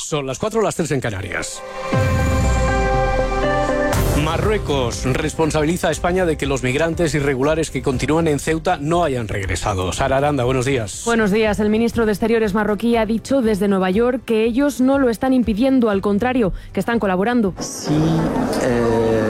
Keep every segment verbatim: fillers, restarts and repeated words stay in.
Son las cuatro, las tres en Canarias. Marruecos responsabiliza a España de que los migrantes irregulares que continúan en Ceuta no hayan regresado. Sara Aranda, buenos días. Buenos días. El ministro de Exteriores marroquí ha dicho desde Nueva York que ellos no lo están impidiendo, al contrario, que están colaborando. Si, eh,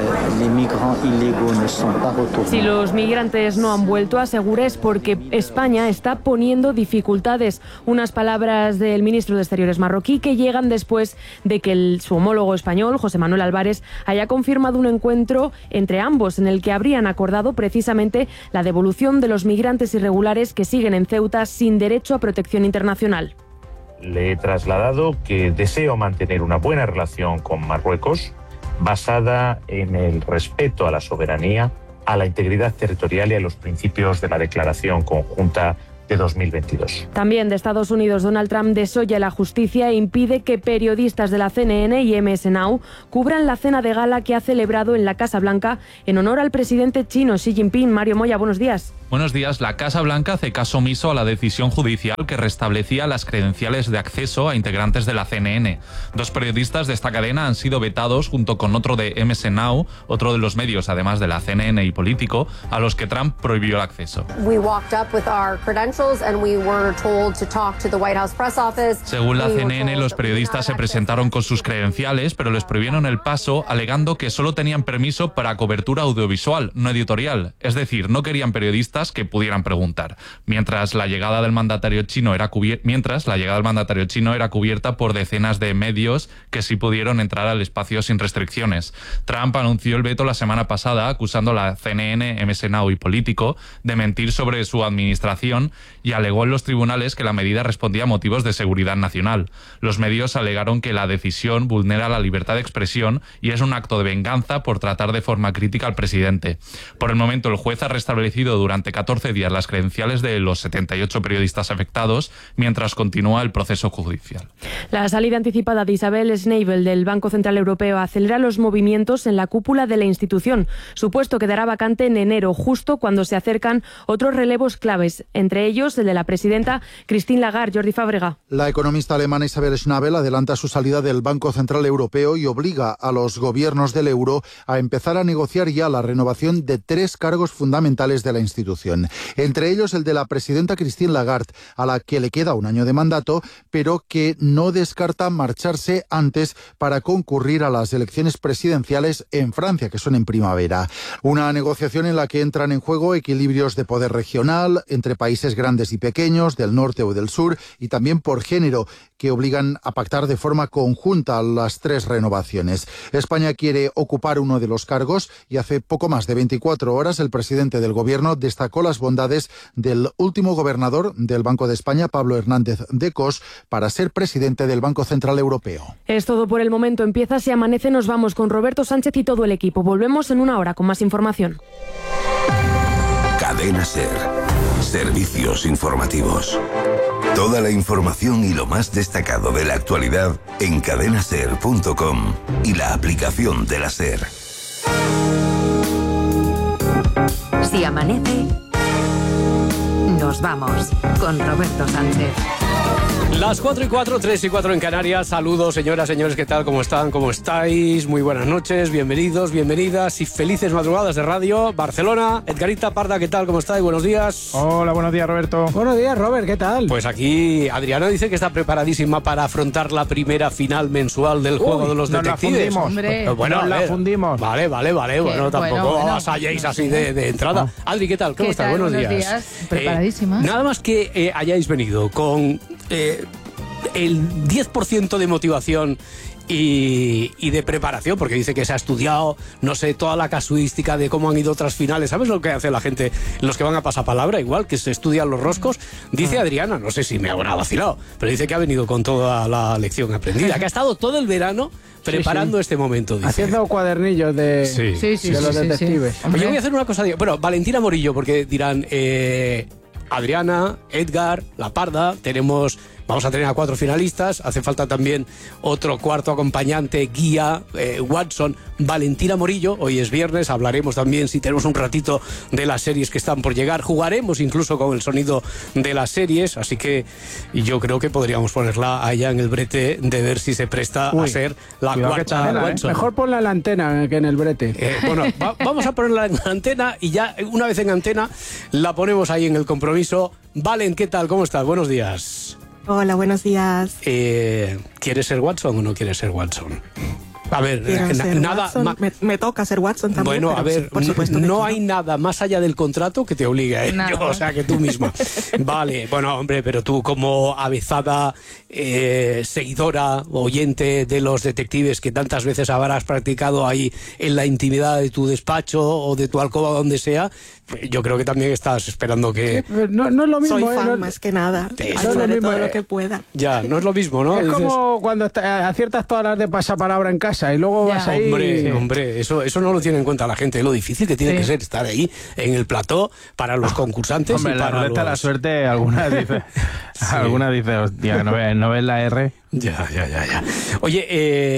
si los migrantes no han vuelto, asegura, es porque España está poniendo dificultades. Unas palabras del ministro de Exteriores marroquí que llegan después de que el, su homólogo español, José Manuel Álvarez, haya confirmado un encuentro entre ambos en el que habrían acordado precisamente la devolución de los migrantes irregulares que siguen en Ceuta sin derecho a protección internacional. Le he trasladado que deseo mantener una buena relación con Marruecos basada en el respeto a la soberanía, a la integridad territorial y a los principios de la Declaración Conjunta de dos mil veintidós. También de Estados Unidos, Donald Trump desolla la justicia e impide que periodistas de la C N N y M S Now cubran la cena de gala que ha celebrado en la Casa Blanca en honor al presidente chino Xi Jinping. Mario Moya, buenos días. Buenos días. La Casa Blanca hace caso omiso a la decisión judicial que restablecía las credenciales de acceso a integrantes de la C N N. Dos periodistas de esta cadena han sido vetados junto con otro de M S Now, otro de los medios además de la C N N y Político, a los que Trump prohibió el acceso. We walked up with our credentials and we were told to talk to the White House press office. Según la C N N, los periodistas se presentaron con sus credenciales, pero les prohibieron el paso, alegando que solo tenían permiso para cobertura audiovisual, no editorial. Es decir, no querían periodistas que pudieran preguntar. Mientras la llegada del mandatario chino era cubier- mientras la llegada del mandatario chino era cubierta por decenas de medios que sí pudieron entrar al espacio sin restricciones. Trump anunció el veto la semana pasada, acusando a la C N N, M S Now y Político de mentir sobre su administración, y alegó en los tribunales que la medida respondía a motivos de seguridad nacional. Los medios alegaron que la decisión vulnera la libertad de expresión y es un acto de venganza por tratar de forma crítica al presidente. Por el momento, el juez ha restablecido durante catorce días las credenciales de los setenta y ocho periodistas afectados, mientras continúa el proceso judicial. La salida anticipada de Isabel Schnabel del Banco Central Europeo acelera los movimientos en la cúpula de la institución. Su puesto quedará vacante en enero, justo cuando se acercan otros relevos claves, entre ellos el de la presidenta Christine Lagarde. Jordi Fábrega. La economista alemana Isabel Schnabel adelanta su salida del Banco Central Europeo y obliga a los gobiernos del euro a empezar a negociar ya la renovación de tres cargos fundamentales de la institución. Entre ellos el de la presidenta Christine Lagarde, a la que le queda un año de mandato, pero que no descarta marcharse antes para concurrir a las elecciones presidenciales en Francia, que son en primavera. Una negociación en la que entran en juego equilibrios de poder regional entre países grandes y pequeños, del norte o del sur, y también por género, que obligan a pactar de forma conjunta las tres renovaciones. España quiere ocupar uno de los cargos y hace poco más de veinticuatro horas el presidente del gobierno destacó las bondades del último gobernador del Banco de España, Pablo Hernández de Cos, para ser presidente del Banco Central Europeo. Es todo por el momento. Empieza Si Amanece. Nos vamos con Roberto Sánchez y todo el equipo. Volvemos en una hora con más información. Cadena SER. Servicios informativos. Toda la información y lo más destacado de la actualidad en cadena ser punto com y la aplicación de la SER. Si amanece, nos vamos con Roberto Sánchez. Las cuatro y cuatro, tres y cuatro en Canarias. Saludos, señoras, señores, ¿qué tal? ¿Cómo están? ¿Cómo estáis? Muy buenas noches, bienvenidos, bienvenidas y felices madrugadas de radio. Barcelona, Edgarita Parda, ¿qué tal? ¿Cómo estáis? Buenos días. Hola, buenos días, Roberto. Buenos días, Robert, ¿qué tal? Pues aquí Adriana dice que está preparadísima para afrontar la primera final mensual del Uy, Juego de los nos Detectives. La fundimos. Bueno, nos la fundimos. Vale, vale, vale. Bueno, tampoco bueno, bueno, os halléis así de, de entrada. No. Adri, ¿qué tal? ¿Cómo ¿Qué estás? tal? Buenos, Buenos días. días. Preparadísima. Eh, nada más que eh, hayáis venido con eh, el diez por ciento de motivación y, y de preparación, porque dice que se ha estudiado, no sé, toda la casuística de cómo han ido otras finales. ¿Sabes lo que hace la gente, los que van a pasapalabra? Igual que se estudian los roscos. Dice Adriana, no sé si me habrá vacilado, pero dice que ha venido con toda la lección aprendida, que ha estado todo el verano preparando sí, sí. este momento. Dice. Haciendo cuadernillos de, sí. Sí, sí, de los sí, detectives. Sí. Yo voy a hacer una cosa. Bueno, Valentina Morillo, porque dirán... Eh, Adriana, Edgar, La Parda, tenemos Vamos a tener a cuatro finalistas, hace falta también otro cuarto acompañante, guía, eh, Watson, Valentina Morillo. Hoy es viernes, hablaremos también, si tenemos un ratito, de las series que están por llegar. Jugaremos incluso con el sonido de las series, así que yo creo que podríamos ponerla allá en el brete de ver si se presta Uy, a ser la cuarta chanela, Watson. ¿eh? Mejor ponla en la antena que en el brete. Eh, bueno, va, vamos a ponerla en la antena y ya una vez en antena la ponemos ahí en el compromiso. Valen, ¿qué tal? ¿Cómo estás? Buenos días. Hola, buenos días. Eh, ¿Quieres ser Watson o no quieres ser Watson? A ver, Quiero na, ser nada Watson. Me, me toca ser Watson también. Bueno, a ver, sí, por supuesto no que hay nada más allá del contrato que te obligue a ello, no. O sea, que tú misma. Vale, bueno, hombre, pero tú como avezada eh, seguidora, oyente de los detectives que tantas veces habrás practicado ahí en la intimidad de tu despacho o de tu alcoba, donde sea, yo creo que también estás esperando que... Sí, no, no es lo mismo. Soy fan eh, no, más que nada. Eso es lo mismo, Ya, no es lo mismo, ¿no? Es Dices, como cuando está, aciertas todas las de pasapalabra en casa y luego Ya. vas ahí... Hombre, sí. hombre, eso, eso no lo tiene en cuenta la gente, lo difícil que tiene Sí. que ser estar ahí en el plató para los concursantes Hombre, y la para ruleta de la los... suerte, algunas dice, algunas dice, hostia, no ves, no ves la R. Ya, ya, ya, ya. Oye,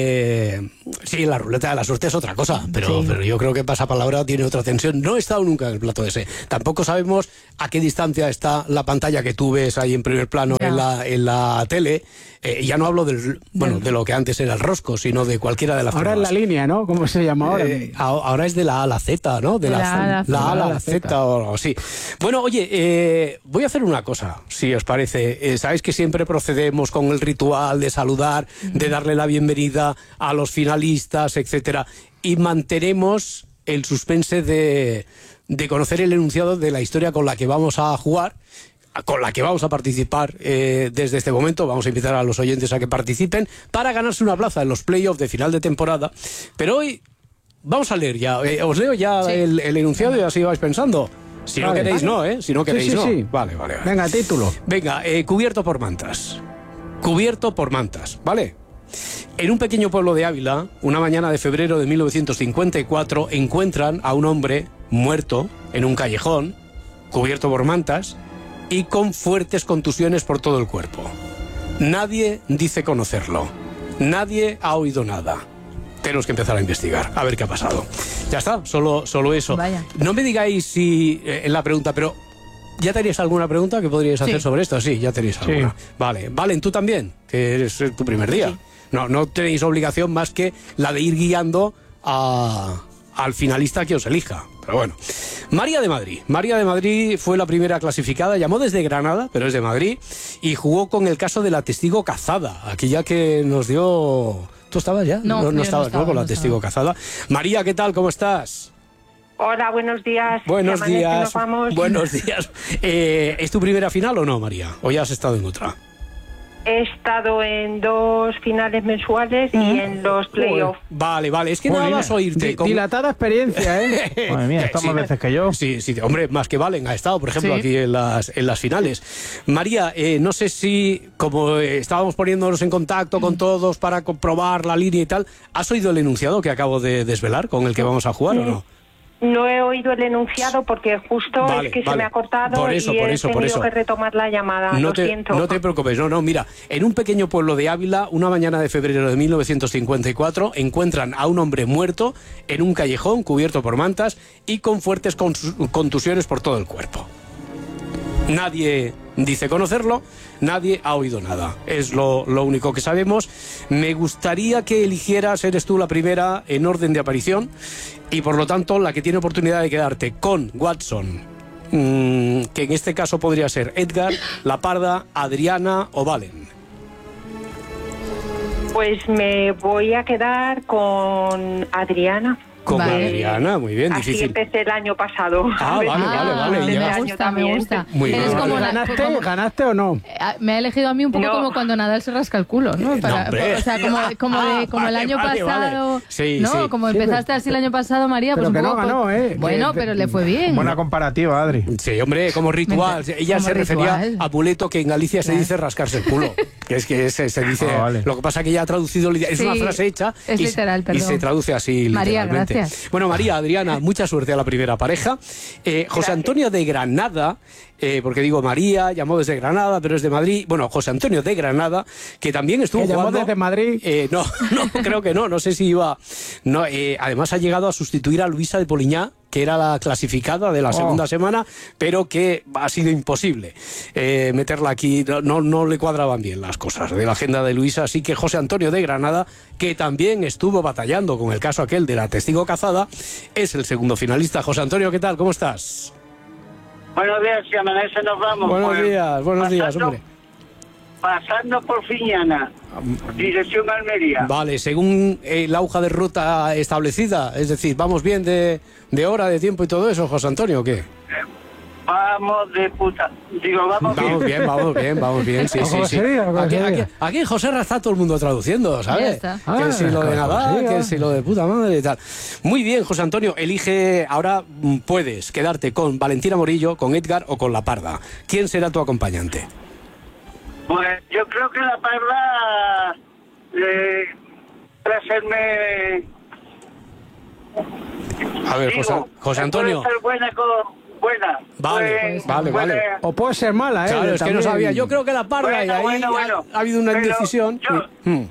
eh, sí, la ruleta de la suerte es otra cosa, pero, Sí. pero yo creo que Pasapalabra tiene otra tensión. No he estado nunca en el plato ese. Tampoco sabemos a qué distancia está la pantalla que tú ves ahí en primer plano Ya. en la, en la tele. Eh, ya no hablo del, bueno, de lo que antes era el rosco, sino de cualquiera de las Ahora es pruebas. la línea, ¿no? ¿Cómo se llama ahora? Eh, a- ahora es de la A a la Z, ¿no? De, De la, la A a la Z. la A a la La Z, Z. o algo así. Bueno, oye, eh, voy a hacer una cosa, si os parece. Eh, Sabéis que siempre procedemos con el ritual de saludar, de darle la bienvenida a los finalistas, etcétera, y mantenemos el suspense de, de conocer el enunciado de la historia con la que vamos a jugar, con la que vamos a participar eh, desde este momento. Vamos a invitar a los oyentes a que participen para ganarse una plaza en los playoffs de final de temporada. Pero hoy vamos a leer ya, eh, os leo ya Sí. el, el enunciado y así vais pensando. Si no Vale. queréis, no, ¿eh? Si no Sí, queréis, sí, no. sí. Vale, vale, vale. Venga, título. Venga, eh, cubierto por mantas. Cubierto por mantas, ¿vale? En un pequeño pueblo de Ávila, una mañana de febrero de mil novecientos cincuenta y cuatro, encuentran a un hombre muerto en un callejón, cubierto por mantas y con fuertes contusiones por todo el cuerpo. Nadie dice conocerlo. Nadie ha oído nada. Tenemos que empezar a investigar, a ver qué ha pasado. Ya está, solo, solo eso. Vaya. No me digáis si eh, en la pregunta, pero ¿ya tenéis alguna pregunta que podríais hacer Sí. sobre esto? Sí, ya tenéis alguna. Vale, Valen, tú también, que eres eh, tu primer día. Sí. No, no tenéis obligación más que la de ir guiando a, al finalista que os elija. Pero bueno. María de Madrid. María de Madrid fue la primera clasificada, llamó desde Granada, pero es de Madrid, y jugó con el caso de la testigo cazada, aquella que nos dio... ¿Tú estabas ya? No, yo no estabas, estaba, ¿no? Con la no testigo cazada. María, ¿qué tal? ¿Cómo estás? Hola, buenos días. Buenos Si amanece, días. nos vamos. Buenos días. Eh, ¿Es tu primera final o no, María? ¿O ya has estado en otra? He estado en dos finales mensuales y en los playoffs. Vale, vale. Es que nada Jolines, más oírte. di- con- Dilatada experiencia, ¿eh? Madre mía, está más veces que yo. Sí, sí, hombre, más que Valen ha estado, por ejemplo, Sí. aquí en las, en las finales. María, eh, no sé si, como eh, estábamos poniéndonos en contacto con todos para comprobar la línea y tal, ¿has oído el enunciado que acabo de desvelar, con el que vamos a jugar o no? No he oído el enunciado porque justo Vale, es que vale. se me ha cortado Por eso, y por he eso, por tenido eso. que retomar la llamada. No Lo te, siento. no te preocupes, no, no, mira, en un pequeño pueblo de Ávila, una mañana de febrero de mil novecientos cincuenta y cuatro, encuentran a un hombre muerto en un callejón cubierto por mantas y con fuertes cons- contusiones por todo el cuerpo. Nadie dice conocerlo, nadie ha oído nada. Es lo, lo único que sabemos. Me gustaría que eligieras, eres tú la primera en orden de aparición y por lo tanto la que tiene oportunidad de quedarte con Watson, mm, que en este caso podría ser Edgar, La Parda, Adriana o Valen. Pues me voy a quedar con Adriana. Con Vale. Adriana, muy bien, Así difícil. empecé el año pasado. Ah, vale, vale, vale. Me ya- gusta, me gusta. Muy Eres bien. como la- ¿Ganaste, como- ¿Ganaste o no? Eh, Me ha elegido a mí un poco No. como cuando Nadal se rasca el culo, ¿no? Eh, no, hombre. o sea, como, como, de- Ah, como el vale, año vale, pasado, vale. Sí, ¿no? sí. Como Sí, empezaste pero- así el año pasado, María, pero pues que un no poco... ganó, pues- ¿eh? Bueno, Que- pero le fue bien. Buena comparativa, Adri. Sí, hombre, como ritual. Me- Ella como se refería ritual. a Puleto, que en Galicia se Claro. dice rascarse el culo. Que es que se, se dice, Ah, vale. lo que pasa que ya ha traducido, es Sí, una frase hecha es y, literal, y perdón. se traduce así María, literalmente. gracias. Bueno, María, Adriana, mucha suerte a la primera pareja. Eh, José Antonio de Granada, eh, porque digo María, llamó desde Granada, pero es de Madrid. Bueno, José Antonio de Granada, que también estuvo ¿Que llamó jugando... desde Madrid? Eh, no, no, creo que no, no sé si iba... No, eh, además ha llegado a sustituir a Luisa de Poliñá, que era la clasificada de la Oh. segunda semana, pero que ha sido imposible eh, meterla aquí. No, no, no le cuadraban bien las cosas de la agenda de Luisa, así que José Antonio de Granada, que también estuvo batallando con el caso aquel de la testigo cazada, es el segundo finalista. José Antonio, ¿qué tal? ¿Cómo estás? Buenos días, si amanece nos vamos. Buenos Pues, días, buenos días, pasando- hombre. Pasando por Fiñana, dirección Almería. Vale, según eh, la hoja de ruta establecida, es decir, ¿vamos bien de, de hora, de tiempo y todo eso, José Antonio, o qué? Vamos de puta. Digo, vamos, Vamos bien, vamos bien, vamos bien, sí, O sí, como sí. se diga, o como Aquí, se aquí, diga. aquí en José Ra está todo el mundo traduciendo, ¿sabes? Ya está. Que Ah, si lo de como nada, se diga. que si lo de puta madre y tal. Muy bien, José Antonio, elige, ahora mm, puedes quedarte con Valentina Morillo, con Edgar o con La Parda. ¿Quién será tu acompañante? Pues yo creo que la parda eh, para hacerme... A ver, digo, José, José Antonio. puede ser buena con... Buena. Vale, Pues, vale, puede- vale. O puede ser mala, ¿eh? Claro, es que no También. sabía. Yo creo que La Parda, Bueno, y ahí bueno, ha- bueno. ha, habido una Pero indecisión. yo- Mm.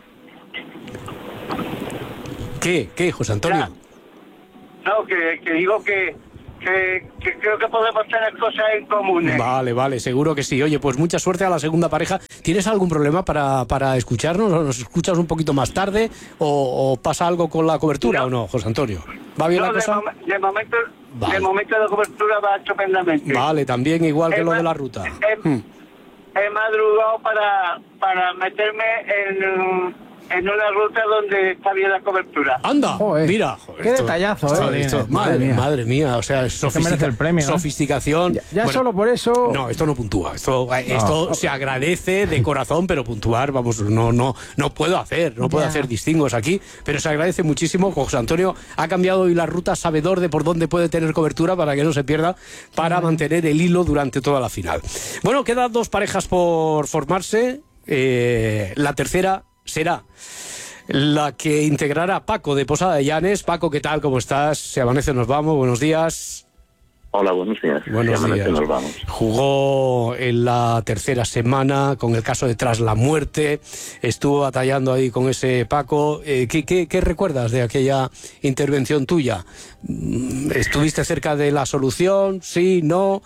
¿Qué? ¿Qué, José Antonio? No, que, que digo que, que, que creo que podemos tener cosas en común. Vale, vale, seguro que sí. Oye, pues mucha suerte a la segunda pareja. ¿Tienes algún problema para, para escucharnos? ¿O nos escuchas un poquito más tarde? ¿O, o pasa algo con la cobertura o no, José Antonio? ¿Va bien No, la de, cosa? mom- de momento, Vale. de momento la cobertura va estupendamente. Vale, también igual que Es lo de más, la ruta. He, Mm. he madrugado para, para meterme en, en una ruta donde está bien la cobertura. Anda, Joder, mira. joder, qué detallazo, esto- eh. esto- Madre madre, mía. madre mía, o sea, es que merece sofistica- el premio, ¿eh? sofisticación. Ya, ya Bueno, solo por eso... No, esto no puntúa. Esto, esto se agradece de corazón, pero puntuar, vamos, no, no, no puedo hacer, no puedo Ya. hacer distingos aquí, pero se agradece muchísimo. José Antonio ha cambiado hoy la ruta, sabedor de por dónde puede tener cobertura para que no se pierda, para mantener el hilo durante toda la final. Bueno, quedan dos parejas por formarse. Eh, la tercera será la que integrará Paco de Posada de Llanes. Paco, ¿qué tal? ¿Cómo estás? Se amanece, nos vamos. Buenos días. Hola, buenos días. Buenos Si amanece, días. nos vamos. Jugó en la tercera semana con el caso de Tras la Muerte. Estuvo batallando ahí con ese Paco. Eh, ¿qué, qué, qué recuerdas de aquella intervención tuya? Mm, ¿Estuviste cerca de la solución? ¿Sí? ¿No?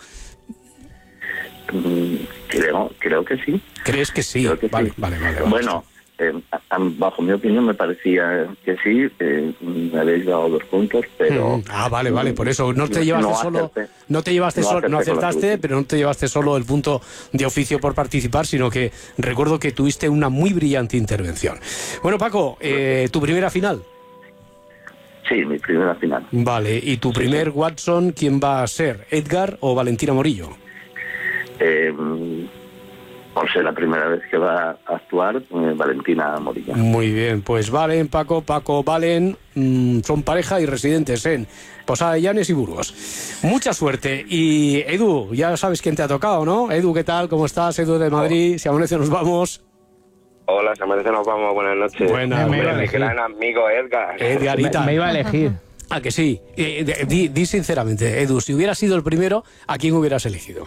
Mm, Creo, creo que sí. ¿Crees que sí? Creo que vale, sí. vale, vale, vale. Bueno, eh, a- a- bajo mi opinión me parecía que sí. eh, me habéis dado dos puntos, pero... Mm, Ah, vale, vale, por eso no te no llevaste solo, acerté. no te llevaste No solo, no acerté con la acertaste, solución. pero no te llevaste solo el punto de oficio por participar, sino que recuerdo que tuviste una muy brillante intervención. Bueno, Paco, eh, tu primera final. Sí, mi primera final. Vale, y tu primer Watson, ¿quién va a ser? ¿Edgar o Valentina Morillo? Eh, por ser la primera vez que va a actuar, eh, Valentina Morillo. Muy bien, pues Valen, Paco, Paco, Valen, mm, son pareja y residentes en Posada de Llanes y Burgos. Mucha suerte. Y Edu, ya sabes quién te ha tocado, ¿no? Edu, ¿qué tal? ¿Cómo estás? Edu de Madrid, si amanece nos vamos. Hola, si amanece nos vamos, buenas noches. Buenas, Hombre, buenas. mi gran amigo Edgar. Edgarita. Me, me iba a elegir. Ah, que sí. Eh, de- di, di sinceramente, Edu, si hubieras sido el primero, ¿a quién hubieras elegido?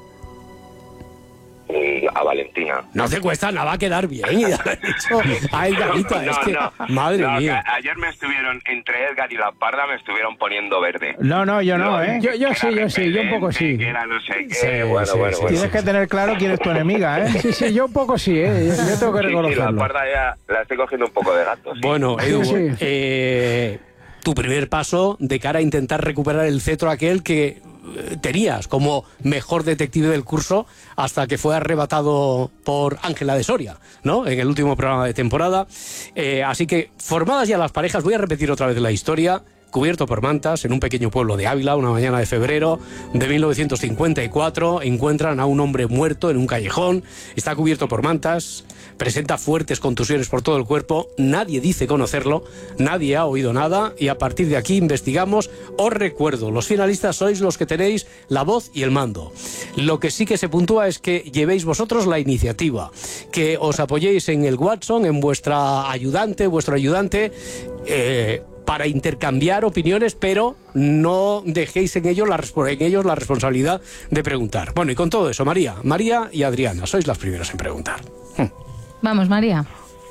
Mm, A Valentina. No te cuesta nada quedar bien y haber dicho a Edgarita. No, es que, no. madre No, mía. que ayer me estuvieron, entre Edgar y la Parda, me estuvieron poniendo verde. No, no, yo no, ¿eh? Yo, yo Que sí, era yo sí, yo un poco sí. que era no sé qué. Sí, bueno, sí, bueno, sí, bueno. Tienes que tener claro quién es tu enemiga, ¿eh? Sí, sí, yo un poco sí, ¿eh? Yo, yo tengo que Sí, sí, la reconocerlo. Parda ya la estoy cogiendo un poco de gato. sí. Bueno, Edu, Sí, sí. eh, tu primer paso de cara a intentar recuperar el cetro aquel que eh, tenías como mejor detective del curso hasta que fue arrebatado por Ángela de Soria, ¿no? En el último programa de temporada. Eh, así que, formadas ya las parejas, voy a repetir otra vez la historia. cubierto por mantas, en un pequeño pueblo de Ávila, una mañana de febrero de mil novecientos cincuenta y cuatro, encuentran a un hombre muerto en un callejón, está cubierto por mantas, presenta fuertes contusiones por todo el cuerpo, nadie dice conocerlo, nadie ha oído nada y a partir de aquí investigamos. Os recuerdo, los finalistas sois los que tenéis la voz y el mando. Lo que sí que se puntúa es que llevéis vosotros la iniciativa, que os apoyéis en el Watson, en vuestra ayudante, vuestro ayudante, eh, para intercambiar opiniones, pero no dejéis en ellos, la, en ellos la responsabilidad de preguntar. Bueno, y con todo eso, María, María y Adriana, sois las primeras en preguntar. Vamos, María.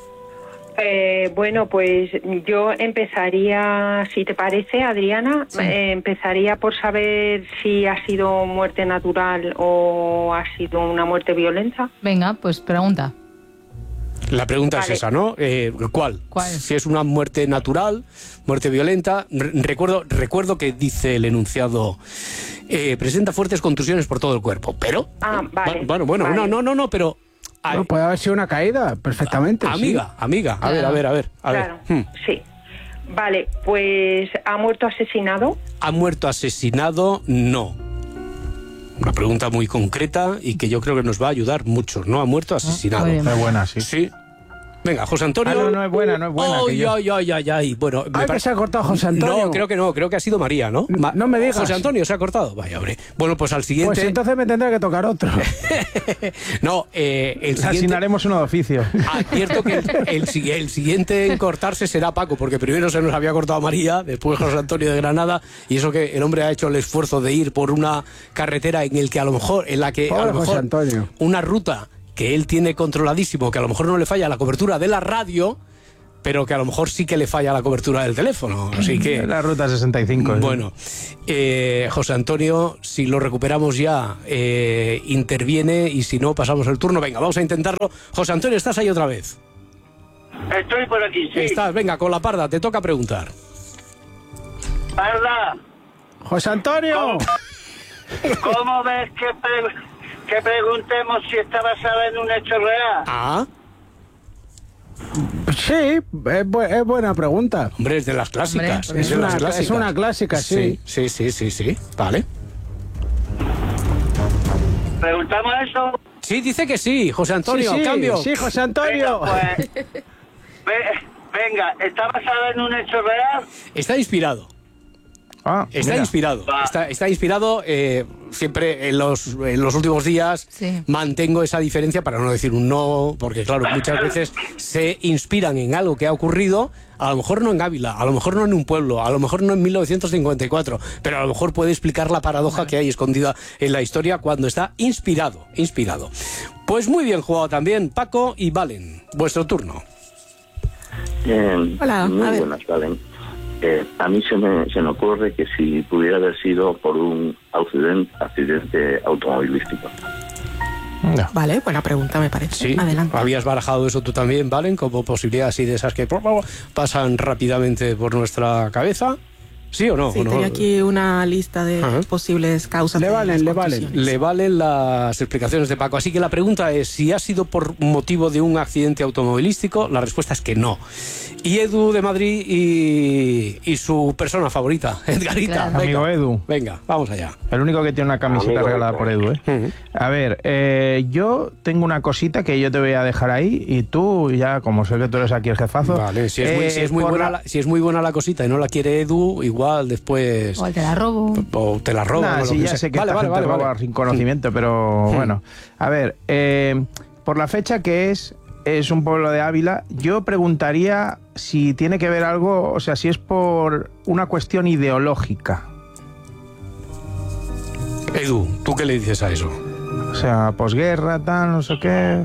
Eh, bueno, pues yo empezaría, si te parece, Adriana, Sí. eh, empezaría por saber si ha sido muerte natural o ha sido una muerte violenta. Venga, pues pregunta. La pregunta Vale. es esa, ¿no? Eh, ¿Cuál? ¿Cuál? Si es una muerte natural, muerte violenta. Re- recuerdo, recuerdo que dice el enunciado, eh, presenta fuertes contusiones por todo el cuerpo, pero... Ah, vale. Bueno, bueno, vale. no, no, no, no, pero... No, puede haber sido una caída, perfectamente. Amiga, sí. amiga, a ver, a ver, a ver. A Claro, ver. Hmm. sí. Vale, pues ¿ha muerto asesinado? ¿Ha muerto asesinado? No. Una pregunta muy concreta y que yo creo que nos va a ayudar mucho. ¿No ha muerto asesinado? muy bien. Es buena, sí. Sí. Venga, José Antonio. Ah, no, no es buena, no es buena. Ay, que yo- ay, ay, ay, ay. Bueno, me Ay, que pare- se ha cortado José Antonio. No, creo que no, creo que ha sido María, ¿no? Ma- No me digas. José Antonio se ha cortado. Vaya, hombre. Bueno, pues al siguiente. Pues entonces me tendrá que tocar otro. No, eh, el siguiente. Asignaremos uno de oficio. Advierto que el, el si- el siguiente en cortarse será Paco, porque primero se nos había cortado María, después José Antonio de Granada, y eso que el hombre ha hecho el esfuerzo de ir por una carretera en el que a lo mejor, en la que a Pobre lo José mejor Antonio. una ruta que él tiene controladísimo, que a lo mejor no le falla la cobertura de la radio, pero que a lo mejor sí que le falla la cobertura del teléfono. Así que... La ruta sesenta y cinco. ¿eh? Bueno, eh, José Antonio, si lo recuperamos ya, eh, interviene, y si no, pasamos el turno. Venga, vamos a intentarlo. José Antonio, ¿estás ahí otra vez? Estoy por aquí, sí. Estás, venga, con la parda, te toca preguntar. Parda, José Antonio. ¿cómo ves que, pre- que preguntemos si está basada en un hecho real? Ah, Sí, es, bu- es buena pregunta. hombre, es de las clásicas. Hombre, es, de es las una- clásicas. es una clásica, sí. Sí, sí, sí, sí, sí. Vale. ¿Preguntamos eso? Sí, dice que sí, José Antonio, sí, sí, cambio. sí, José Antonio. Venga, pues, ve- venga, ¿está basada en un hecho real? Está inspirado. Ah, Está mira. inspirado, Va. está, está inspirado. eh, siempre en los, en los últimos días Sí. mantengo esa diferencia para no decir un no, porque claro, muchas veces se inspiran en algo que ha ocurrido, a lo mejor no en Ávila, a lo mejor no en un pueblo, a lo mejor no en mil novecientos cincuenta y cuatro, pero a lo mejor puede explicar la paradoja que hay escondida en la historia cuando está inspirado, inspirado. Pues muy bien jugado también, Paco y Valen, vuestro turno. Eh, Hola, a muy ver. buenas, Valen. Eh, a mí se me, se me ocurre que si pudiera haber sido por un accidente, accidente automovilístico. Vale, buena pregunta, me parece. Sí, Adelante. habías barajado eso tú también, Valen, como posibilidad así de esas que por favor, pasan rápidamente por nuestra cabeza. ¿Sí o no? Sí, ¿O no? tenía aquí una lista de Ajá. posibles causas. Le de valen, las le valen. contusiones. Le valen las explicaciones de Paco. Así que la pregunta es, si ha sido por motivo de un accidente automovilístico, la respuesta es que no. Y Edu de Madrid y, y su persona favorita, Edgarita. Claro. Venga, Amigo Edu. venga, vamos allá. El único que tiene una camiseta Amigo regalada Edu. por Edu, ¿eh? Ujú. A ver, eh, yo tengo una cosita que yo te voy a dejar ahí y tú ya, como sé que tú eres aquí el jefazo... Vale, si es, muy, eh, si, es muy por buena la- la, si es muy buena la cosita y no la quiere Edu, igual después... O te la robo. O te la roban. Nah, o lo sí, que ya sea. sé que vale, esta vale, gente vale, roba vale. sin conocimiento, pero bueno. A ver, eh, por la fecha que es, es un pueblo de Ávila, yo preguntaría si tiene que ver algo, o sea, si es por una cuestión ideológica. Edu, ¿tú qué le dices a eso? O sea, posguerra, tal, no sé qué...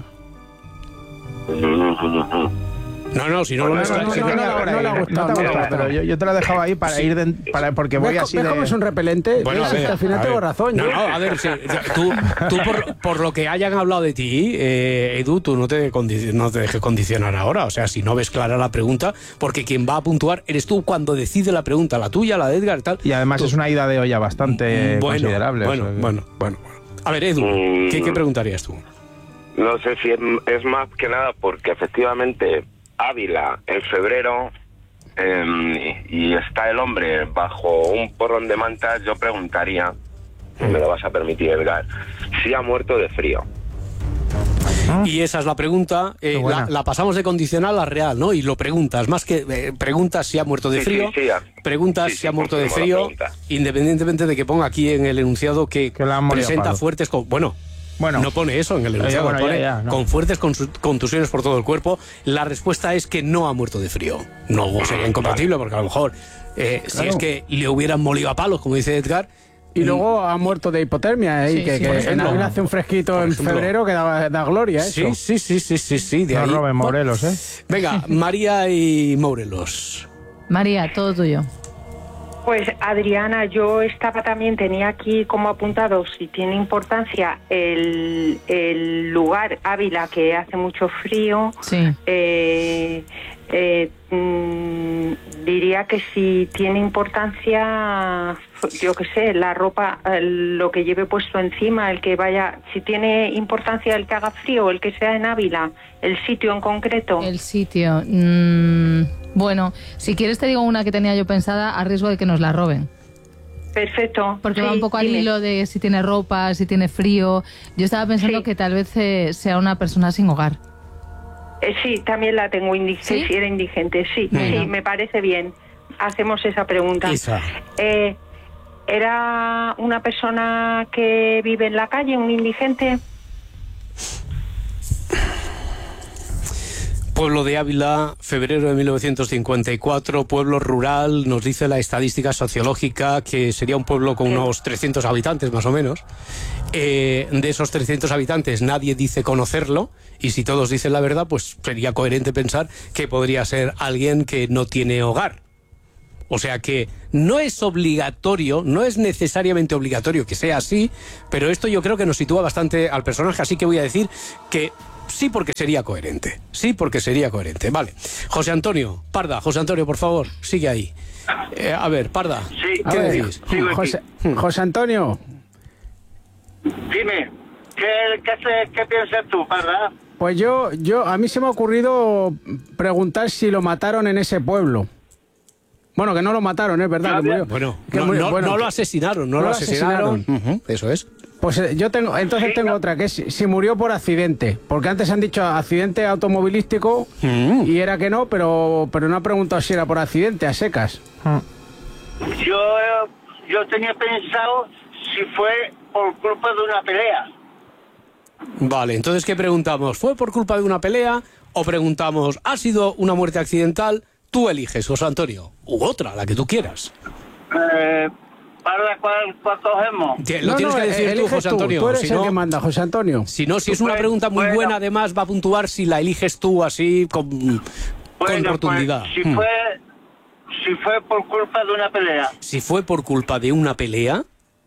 No, no, si no lo No, no, mezclas- no, si no, no- no, no, por ahí, no le ha no gustado, te ha no le ha gustado, gustado. pero yo, yo te la dejaba ahí para ir de, para, porque voy ¿Ves, así ves de... cómo es un repelente? Bueno, a ¿Ves? ver, Al final a tengo ver. razón. No, yo. no, a ver, si, tú, tú por, por lo que hayan hablado de ti, eh, Edu, tú no te, condi- no te dejes condicionar ahora. O sea, si no ves clara la pregunta, porque quien va a puntuar eres tú cuando decide la pregunta, la tuya, la de Edgar y tal. Y además Tú- es una ida de olla bastante bueno, considerable. Bueno, o sea que- bueno, bueno, bueno. A ver, Edu, Mm. ¿qué, qué preguntarías tú? No sé si es, es más que nada porque efectivamente Ávila en febrero eh, y está el hombre bajo un porrón de mantas, yo preguntaría, si me lo vas a permitir, Edgar, si ha muerto de frío. Y esa es la pregunta, eh, la, la pasamos de condicional a real, ¿no? Y lo preguntas, más que eh, preguntas si ha muerto de Sí, frío, sí, sí, ya. preguntas Sí, sí, si ha muerto de confirmo la frío, pregunta. independientemente de que ponga aquí en el enunciado que, la han molido a presenta palo. fuertes... Con, bueno, Bueno. no pone eso en el Ya, enunciado, bueno, ya, pone ya, no. con fuertes consu- contusiones por todo el cuerpo. La respuesta es que no ha muerto de frío. No sería incompatible, porque a lo mejor, eh, si Claro. es que le hubieran molido a palos, como dice Edgar... Y luego ha muerto de hipotermia, ¿eh? Sí, y que, sí, que por en ejemplo. abril hace un fresquito Por en ejemplo. febrero que da, da gloria, Sí, eso. sí, sí, sí, sí, sí, de No ahí... roben Morelos, ¿eh? Venga, María y Morelos. María, todo tuyo. Pues Adriana, yo estaba también, tenía aquí como apuntado si tiene importancia el, el lugar, Ávila, que hace mucho frío. Sí. Eh, eh, mm, diría que si tiene importancia, yo qué sé, la ropa, el- lo que lleve puesto encima, el que vaya, si tiene importancia el que haga frío, el que sea en Ávila, el sitio en concreto. El sitio. mm, bueno, si quieres te digo una que tenía yo pensada a riesgo de que nos la roben. Perfecto. Porque Sí, va un poco al dime. hilo de si tiene ropa, si tiene frío. Yo estaba pensando Sí. que tal vez eh, sea una persona sin hogar. Eh, sí, también la tengo indigente, ¿Sí? si era indigente, sí, Venga. sí, me parece bien. Hacemos esa pregunta. Esa. Eh, ¿Era una persona que vive en la calle, un indigente? Pueblo de Ávila, febrero de mil novecientos cincuenta y cuatro, pueblo rural, nos dice la estadística sociológica que sería un pueblo con unos trescientos habitantes más o menos. Eh, de esos trescientos habitantes nadie dice conocerlo, y si todos dicen la verdad, pues sería coherente pensar que podría ser alguien que no tiene hogar. O sea que no es obligatorio, no es necesariamente obligatorio que sea así, pero esto yo creo que nos sitúa bastante al personaje, así que voy a decir que sí, porque sería coherente. Sí, porque sería coherente. Vale. José Antonio, Parda, José Antonio, por favor, sigue ahí. Eh, a ver, Parda, Sí, ¿qué A ver, decís? sigo aquí. José, José Antonio, Dime, ¿qué, qué, se- qué piensas tú, Parda? pues yo, yo, a mí se me ha ocurrido preguntar si lo mataron en ese pueblo. Bueno, que no lo mataron, es verdad. Que murió. Bueno, Que no, murió. no- Bueno, no lo que- asesinaron, no, no lo lo asesinaron. asesinaron. Ujú, eso es. Pues eh, yo tengo, entonces tengo otra, que es si, si murió por accidente. Porque antes han dicho accidente automovilístico Mm. y era que no, pero, pero no ha preguntado si era por accidente, a secas. Yo, eh, yo tenía pensado si fue por culpa de una pelea. Vale, entonces, ¿qué preguntamos? ¿Fue por culpa de una pelea o preguntamos, ¿ha sido una muerte accidental? Tú eliges, José Antonio, u otra, la que tú quieras. Eh, Parda, ¿cuál, cuál cogemos? Te- Lo No, tienes no, que decir tú, eliges José tú, Antonio. Tú eres si el no, que manda, José Antonio. si no, si es una Bueno, pregunta muy bueno. buena, además va a puntuar si la eliges tú así con, con Bueno, rotundidad. pues, si Hmm. fue, si fue por culpa de una pelea. Si fue por culpa de una pelea,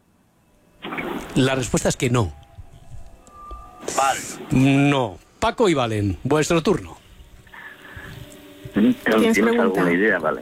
la respuesta es que no. Vale. No. Paco y Valen, vuestro turno. ¿Tienes pregunta? alguna idea, vale?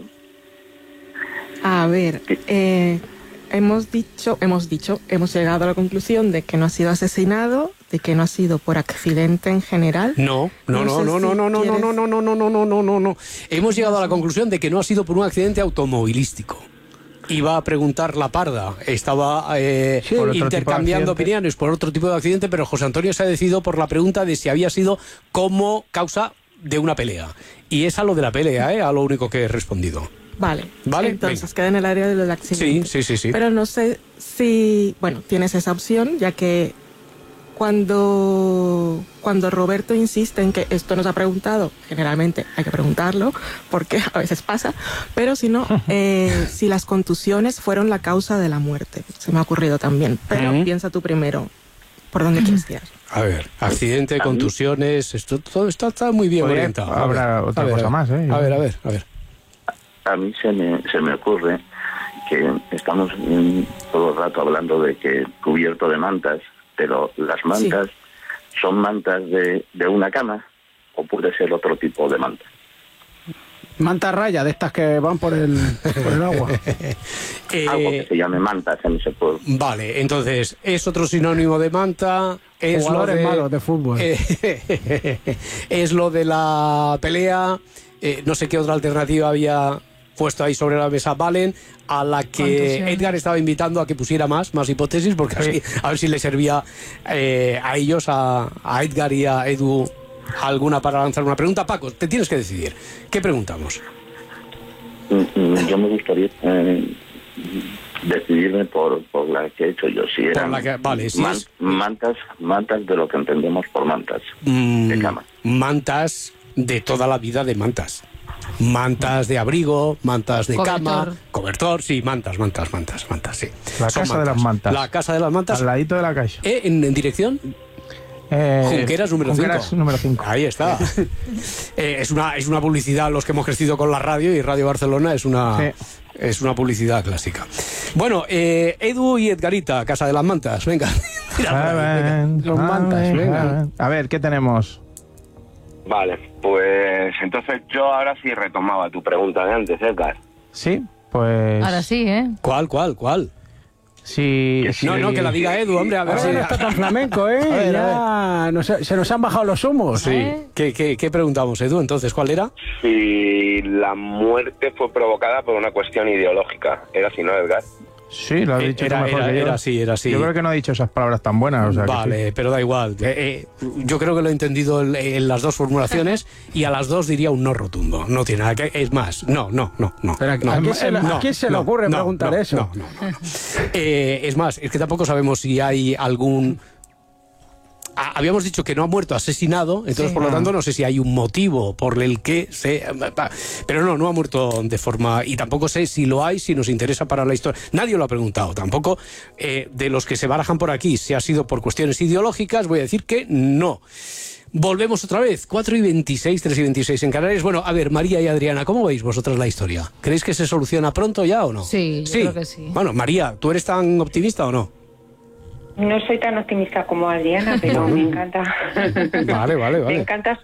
A ver, eh, hemos dicho, hemos dicho, hemos llegado a la conclusión de que no ha sido asesinado, de que no ha sido por accidente en general. No, no, no, sé no, no, si no, no, no, quieres- no, no, no, no, no, no, no, no, no. Hemos llegado a la conclusión de que no ha sido por un accidente automovilístico. Iba a preguntar la Parda, estaba eh, Sí, por otro tipo de intercambiando accidente. opiniones por otro tipo de accidente, pero José Antonio se ha decidido por la pregunta de si había sido como causa de una pelea. Y es a lo de la pelea, ¿eh? A lo único que he respondido. Vale, Vale, entonces queda en el área del accidente. Sí, sí, sí, sí. Pero no sé si, bueno, tienes esa opción, ya que cuando, cuando Roberto insiste en que esto nos ha preguntado, generalmente hay que preguntarlo, porque a veces pasa, pero si no, eh, si las contusiones fueron la causa de la muerte. Se me ha ocurrido también, pero Ujú. piensa tú primero por dónde quieres tirar. A ver, accidente, contusiones, esto todo esto está muy bien Podría- orientado. A habrá ver, otra a ver, cosa a ver. más, ¿eh? A ver, a ver, a ver. A mí se me, se me ocurre que estamos mm, todo el rato hablando de que cubierto de mantas, pero las mantas son mantas de, de una cama o puede ser otro tipo de manta. Manta raya, de estas que van por el, por el agua. Eh, Algo que se llame mantas en ese pueblo. Vale, entonces, es otro sinónimo de manta, es lo Jugadores de... malos de fútbol. Eh, es lo de la pelea, eh, no sé qué otra alternativa había puesto ahí sobre la mesa valen, a la que Edgar estaba invitando a que pusiera más, más hipótesis, porque así, a ver si le servía eh, a ellos, a, a Edgar y a Edu, alguna para lanzar una pregunta. Paco, te tienes que decidir. ¿Qué preguntamos? Yo me gustaría eh, decidirme por, por la que he hecho yo. Si eran Por la que- vale, si man- es- mantas, mantas de lo que entendemos por mantas Mm, de cama. mantas de toda la vida de mantas. Mantas de abrigo, mantas de Cobertor. cama, cobertor, sí, mantas, mantas, mantas, mantas, sí. La Son casa de las mantas. La casa de las mantas. Al ladito de la caixa. ¿Eh? ¿En, en dirección? Eh, Junqueras número Junqueras cinco. número cinco. Ahí está. Eh, es, una, es una publicidad, los que hemos crecido con la radio, y Radio Barcelona es una, Sí. es una publicidad clásica. Bueno, eh, Edu y Edgarita, Casa de las Mantas, venga. Los mantas, venga. A ver, ¿qué tenemos? Vale, pues entonces yo ahora sí retomaba tu pregunta de antes, Edgar. Sí, pues... Ahora sí, ¿eh? ¿Cuál, cuál, cuál? Sí, No, no, que la diga Edu, hombre, a ver Ahora si... no está tan flamenco, ¿eh? A ver, ya nos- se nos han bajado los humos. Sí. ¿Qué, qué, qué preguntamos, Edu? Entonces, ¿cuál era? Si la muerte fue provocada por una cuestión ideológica. ¿Era así, no, Edgar? Sí, lo has Eh, dicho era- tú mejor era- que yo. era así, era así. Yo creo que no he dicho esas palabras tan buenas. O sea, que Vale, sí. pero da igual. Eh, eh, yo creo que lo he entendido en, en las dos formulaciones, y a las dos diría un no rotundo. No tiene nada que... Es más, no, no, no, no. Pero ¿a no, quién se le- no, a quién se le no, ocurre no, preguntar no, eso? no, no, no, no. Eh, es más, es que tampoco sabemos si hay algún... Ah, habíamos dicho que no ha muerto asesinado, entonces Sí. por lo tanto no sé si hay un motivo por el que se... Pero no, no ha muerto de forma... Y tampoco sé si lo hay, si nos interesa para la historia. Nadie lo ha preguntado tampoco. Eh, de los que se barajan por aquí, si ha sido por cuestiones ideológicas, voy a decir que no. Volvemos otra vez, cuatro y veintiséis, tres y veintiséis en Canarias. Bueno, a ver, María y Adriana, ¿cómo veis vosotras la historia? ¿Creéis que se soluciona pronto ya o no? Sí, yo creo que sí. Bueno, María, ¿tú eres tan optimista o no? No soy tan optimista como Adriana, pero me encanta. Vale, vale, Me vale. encanta